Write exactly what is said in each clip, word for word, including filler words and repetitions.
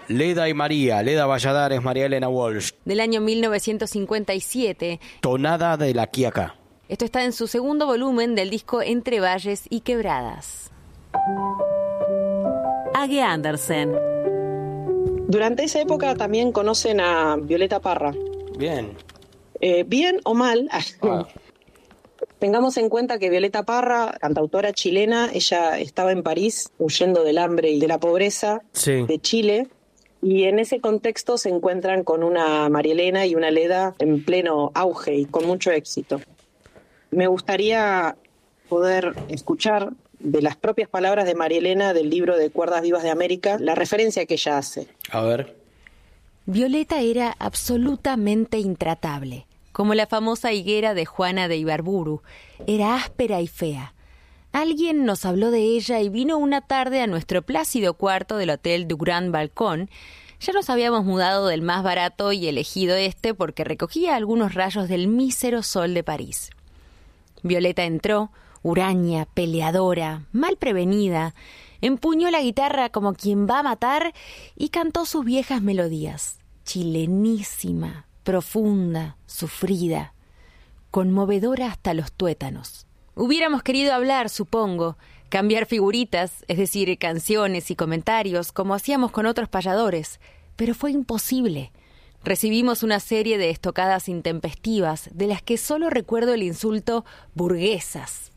Leda y María, Leda Valladares, María Elena Walsh. Del año mil novecientos cincuenta y siete. Tonada de la Quiaca. Esto está en su segundo volumen del disco Entre Valles y Quebradas. Age Andersen. Durante esa época también conocen a Violeta Parra. Bien. Eh, bien o mal. Ah. Tengamos en cuenta que Violeta Parra, cantautora chilena, ella estaba en París huyendo del hambre y de la pobreza Sí. de Chile, y en ese contexto se encuentran con una María Elena y una Leda en pleno auge y con mucho éxito. Me gustaría poder escuchar de las propias palabras de María Elena del libro de Cuerdas Vivas de América la referencia que ella hace. A ver. Violeta era absolutamente intratable. Como la famosa higuera de Juana de Ibarburu, era áspera y fea. Alguien nos habló de ella y vino una tarde a nuestro plácido cuarto del Hotel du Grand Balcón. Ya nos habíamos mudado del más barato y elegido este porque recogía algunos rayos del mísero sol de París. Violeta entró, huraña, peleadora, mal prevenida, empuñó la guitarra como quien va a matar y cantó sus viejas melodías, chilenísima, profunda, sufrida, conmovedora hasta los tuétanos. Hubiéramos querido hablar, supongo, cambiar figuritas, es decir, canciones y comentarios, como hacíamos con otros payadores, pero fue imposible. Recibimos una serie de estocadas intempestivas, de las que solo recuerdo el insulto burguesas.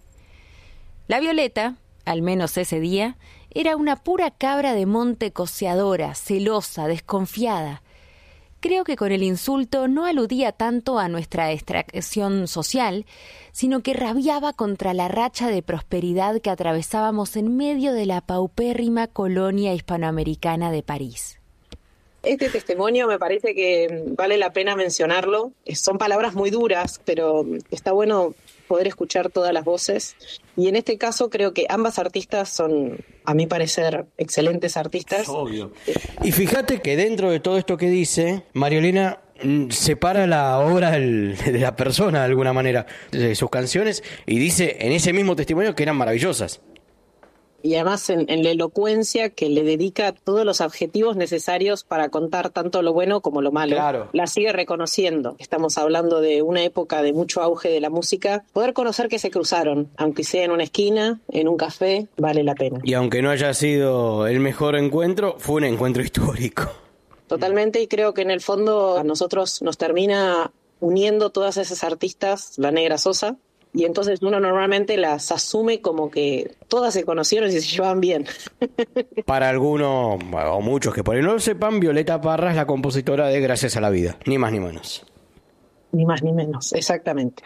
La Violeta, al menos ese día, era una pura cabra de monte coseadora, celosa, desconfiada. Creo que con el insulto no aludía tanto a nuestra extracción social, sino que rabiaba contra la racha de prosperidad que atravesábamos en medio de la paupérrima colonia hispanoamericana de París. Este testimonio me parece que vale la pena mencionarlo. Son palabras muy duras, pero está bueno poder escuchar todas las voces. Y en este caso creo que ambas artistas son, a mi parecer, excelentes artistas. Obvio. Y fíjate que dentro de todo esto que dice, María Elena mm, separa la obra del- de la persona de alguna manera, de sus canciones, y dice en ese mismo testimonio que eran maravillosas. Y además en, en la elocuencia que le dedica todos los adjetivos necesarios para contar tanto lo bueno como lo malo. Claro. La sigue reconociendo. Estamos hablando de una época de mucho auge de la música. Poder conocer que se cruzaron, aunque sea en una esquina, en un café, vale la pena. Y aunque no haya sido el mejor encuentro, fue un encuentro histórico. Totalmente, y creo que en el fondo a nosotros nos termina uniendo todas esas artistas, la Negra Sosa, y entonces uno normalmente las asume como que todas se conocieron y se llevaban bien. Para algunos, o muchos que por ahí no lo sepan, Violeta Parra es la compositora de Gracias a la Vida, ni más ni menos. Ni más ni menos, exactamente.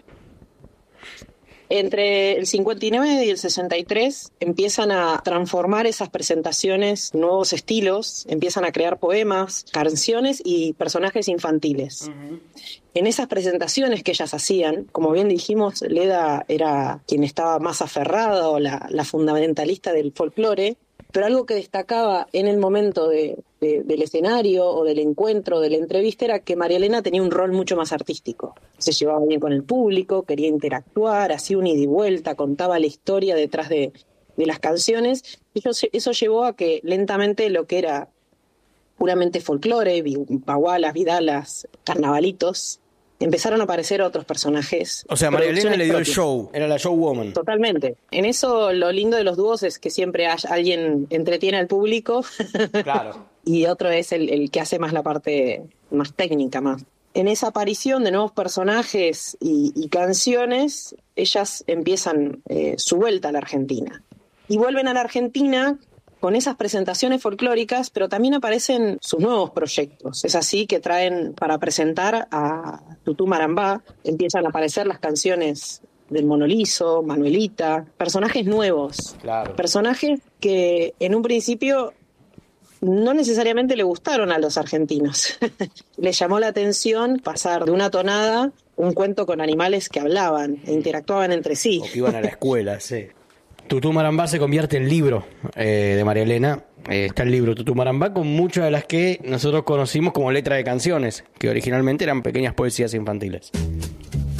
Entre el cincuenta y nueve y el sesenta y tres empiezan a transformar esas presentaciones, nuevos estilos, empiezan a crear poemas, canciones y personajes infantiles. Uh-huh. En esas presentaciones que ellas hacían, como bien dijimos, Leda era quien estaba más aferrada o la, la fundamentalista del folclore, pero algo que destacaba en el momento de, de, del escenario o del encuentro, de la entrevista, era que María Elena tenía un rol mucho más artístico. Se llevaba bien con el público, quería interactuar, hacía un ida y vuelta, contaba la historia detrás de, de las canciones. Y eso, eso llevó a que lentamente lo que era puramente folclore, bagualas, vidalas, carnavalitos, empezaron a aparecer otros personajes. O sea, María Elena le dio propias. El show, era la showwoman. Totalmente. En eso lo lindo de los dúos es que siempre hay, alguien entretiene al público. Claro. Y otro es el, el que hace más la parte más técnica, más. En esa aparición de nuevos personajes y, y canciones, ellas empiezan eh, su vuelta a la Argentina. Y vuelven a la Argentina con esas presentaciones folclóricas, pero también aparecen sus nuevos proyectos. Es así que traen para presentar a Tutú Marambá, empiezan a aparecer las canciones del Mono Liso, Manuelita, personajes nuevos, claro. Personajes que en un principio no necesariamente le gustaron a los argentinos. Les llamó la atención pasar de una tonada un cuento con animales que hablaban e interactuaban entre sí. O que iban a la escuela, sí. Tutú Marambá se convierte en libro eh, de María Elena. Eh, está el libro Tutú Marambá con muchas de las que nosotros conocimos como letra de canciones, que originalmente eran pequeñas poesías infantiles.